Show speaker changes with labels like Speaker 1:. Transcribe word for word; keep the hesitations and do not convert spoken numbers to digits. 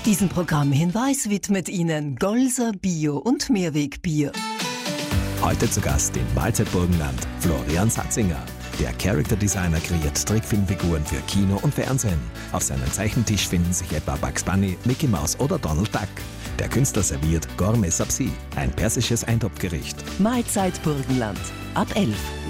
Speaker 1: Diesen Programmhinweis widmet Ihnen Golser Bio- und Mehrwegbier.
Speaker 2: Heute zu Gast im Mahlzeit Burgenland Florian Satzinger. Der Character Designer kreiert Trickfilmfiguren für Kino und Fernsehen. Auf seinem Zeichentisch finden sich etwa Bugs Bunny, Mickey Mouse oder Donald Duck. Der Künstler serviert Gourmet Sabzi, ein persisches Eintopfgericht.
Speaker 1: Mahlzeit Burgenland ab elf.